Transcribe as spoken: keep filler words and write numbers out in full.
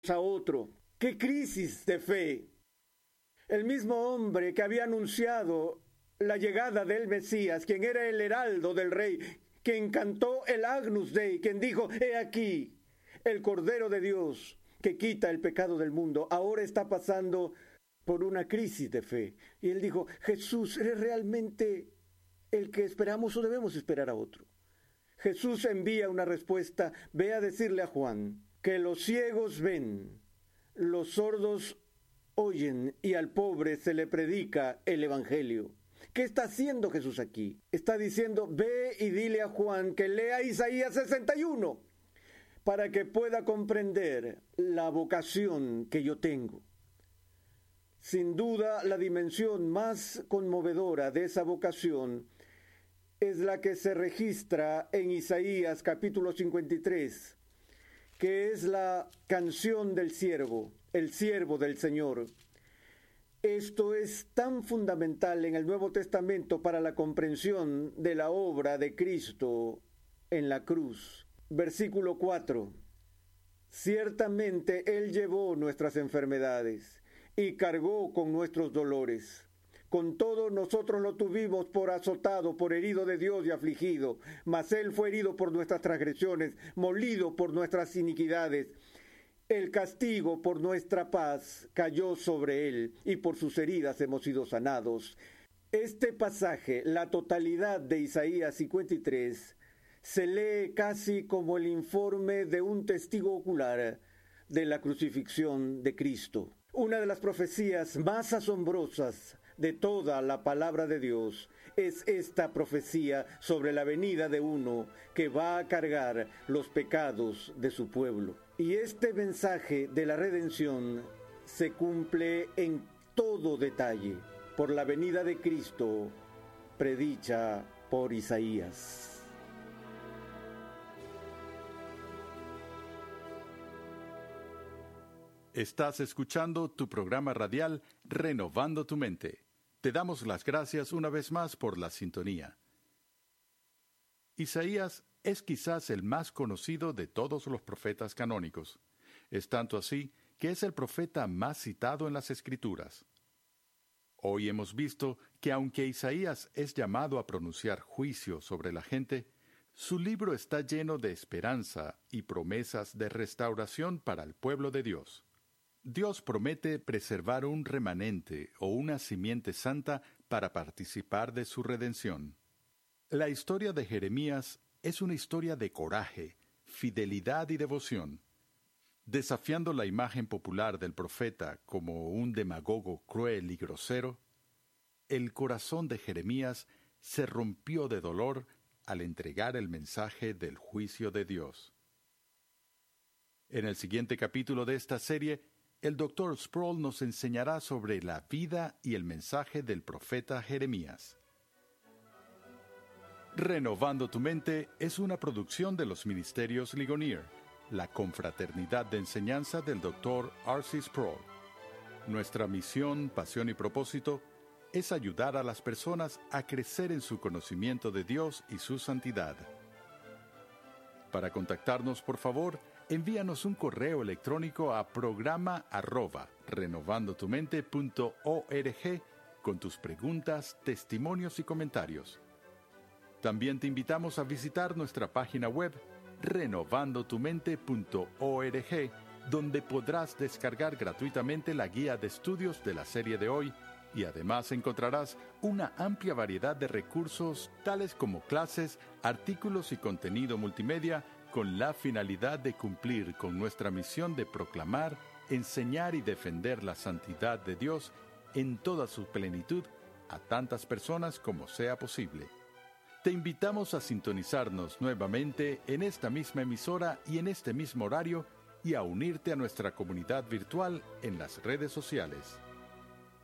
a otro. ¡Qué crisis de fe! El mismo hombre que había anunciado la llegada del Mesías, quien era el heraldo del rey, quien cantó el Agnus Dei, quien dijo, he aquí, el Cordero de Dios que quita el pecado del mundo, ahora está pasando por una crisis de fe. Y él dijo, Jesús, ¿eres realmente el que esperamos o debemos esperar a otro? Jesús envía una respuesta, ve a decirle a Juan que los ciegos ven, los sordos oyen y al pobre se le predica el evangelio. ¿Qué está haciendo Jesús aquí? Está diciendo, ve y dile a Juan que lea Isaías sesenta y uno para que pueda comprender la vocación que yo tengo. Sin duda, la dimensión más conmovedora de esa vocación es la que se registra en Isaías capítulo cincuenta y tres, que es la canción del siervo, el siervo del Señor. Esto es tan fundamental en el Nuevo Testamento para la comprensión de la obra de Cristo en la cruz. Versículo cuatro. Ciertamente Él llevó nuestras enfermedades y cargó con nuestros dolores. Con todo nosotros lo tuvimos por azotado, por herido de Dios y afligido. Mas Él fue herido por nuestras transgresiones, molido por nuestras iniquidades. El castigo por nuestra paz cayó sobre Él, y por sus heridas hemos sido sanados. Este pasaje, la totalidad de Isaías cincuenta y tres, se lee casi como el informe de un testigo ocular de la crucifixión de Cristo. Una de las profecías más asombrosas de toda la palabra de Dios es esta profecía sobre la venida de uno que va a cargar los pecados de su pueblo. Y este mensaje de la redención se cumple en todo detalle por la venida de Cristo predicha por Isaías. Estás escuchando tu programa radial Renovando tu Mente. Te damos las gracias una vez más por la sintonía. Isaías es quizás el más conocido de todos los profetas canónicos. Es tanto así que es el profeta más citado en las Escrituras. Hoy hemos visto que aunque Isaías es llamado a pronunciar juicio sobre la gente, su libro está lleno de esperanza y promesas de restauración para el pueblo de Dios. Dios promete preservar un remanente o una simiente santa para participar de su redención. La historia de Jeremías es una historia de coraje, fidelidad y devoción. Desafiando la imagen popular del profeta como un demagogo cruel y grosero, el corazón de Jeremías se rompió de dolor al entregar el mensaje del juicio de Dios. En el siguiente capítulo de esta serie, el doctor Sproul nos enseñará sobre la vida y el mensaje del profeta Jeremías. Renovando tu Mente es una producción de los Ministerios Ligonier, la confraternidad de enseñanza del doctor R C Sproul. Nuestra misión, pasión y propósito es ayudar a las personas a crecer en su conocimiento de Dios y su santidad. Para contactarnos, por favor, envíanos un correo electrónico a programa arroba renovandotumente punto org con tus preguntas, testimonios y comentarios. También te invitamos a visitar nuestra página web renovandotumente punto org, donde podrás descargar gratuitamente la guía de estudios de la serie de hoy y además encontrarás una amplia variedad de recursos tales como clases, artículos y contenido multimedia con la finalidad de cumplir con nuestra misión de proclamar, enseñar y defender la santidad de Dios en toda su plenitud a tantas personas como sea posible. Te invitamos a sintonizarnos nuevamente en esta misma emisora y en este mismo horario y a unirte a nuestra comunidad virtual en las redes sociales.